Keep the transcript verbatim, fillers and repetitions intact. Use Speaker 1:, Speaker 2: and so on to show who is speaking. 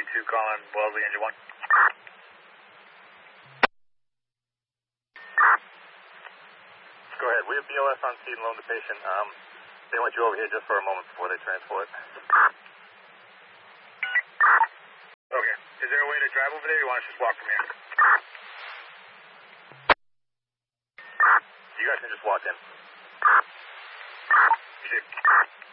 Speaker 1: two calling Wellesley, engine one. Go ahead. We have B L S on scene, loan the patient. Um, they want you over here just for a moment before they transport. Okay. Is there a way to drive over there, or you want us to just walk from here? You guys can just walk in. You should.